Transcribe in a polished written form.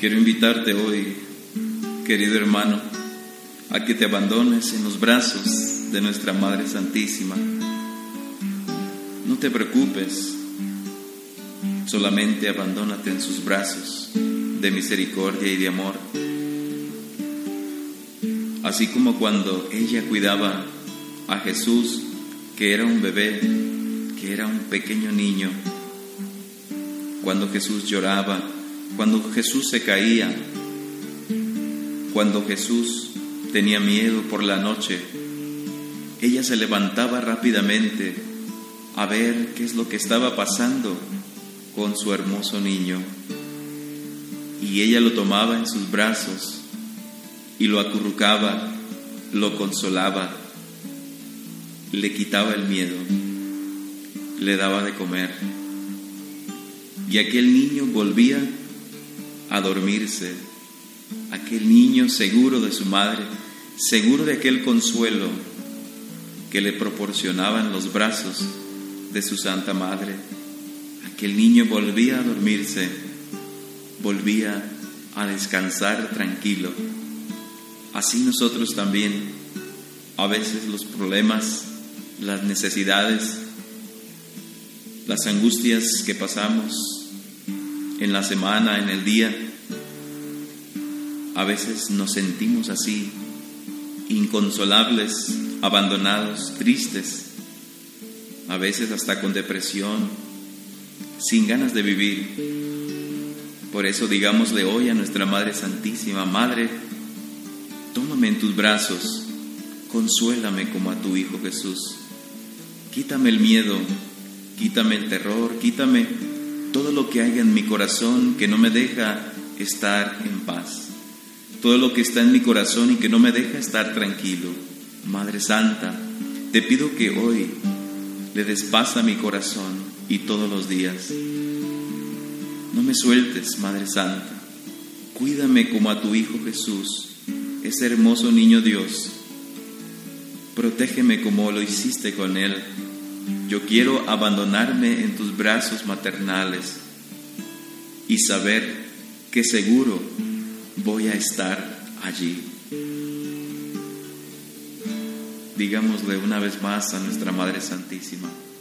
Quiero invitarte hoy, querido hermano, a que te abandones en los brazos de nuestra Madre Santísima. No te preocupes, solamente abandónate en sus brazos de misericordia y de amor. Así como cuando ella cuidaba a Jesús, que era un bebé, que era un pequeño niño, cuando Jesús lloraba, cuando Jesús se caía, cuando Jesús tenía miedo por la noche, ella se levantaba rápidamente a ver qué es lo que estaba pasando con su hermoso niño. Y ella lo tomaba en sus brazos y lo acurrucaba, lo consolaba, le quitaba el miedo, le daba de comer. Y aquel niño volvía a dormirse, aquel niño seguro de su madre, seguro de aquel consuelo que le proporcionaban los brazos de su Santa Madre. Aquel niño volvía a dormirse, volvía a descansar tranquilo. Así nosotros también, a veces los problemas, las necesidades, las angustias que pasamos en la semana, en el día, a veces nos sentimos así, inconsolables, abandonados, tristes, a veces hasta con depresión, sin ganas de vivir. Por eso digámosle hoy a nuestra Madre Santísima: Madre, tómame en tus brazos, consuélame como a tu Hijo Jesús. Quítame el miedo, quítame el terror, quítame todo lo que haya en mi corazón que no me deja estar en paz, todo lo que está en mi corazón y que no me deja estar tranquilo. Madre Santa, te pido que hoy le des paz a mi corazón y todos los días. No me sueltes, Madre Santa, cuídame como a tu Hijo Jesús, ese hermoso niño Dios. Protégeme como lo hiciste con Él. Yo quiero abandonarme en tus brazos maternales y saber que seguro voy a estar allí. Digámosle una vez más a nuestra Madre Santísima: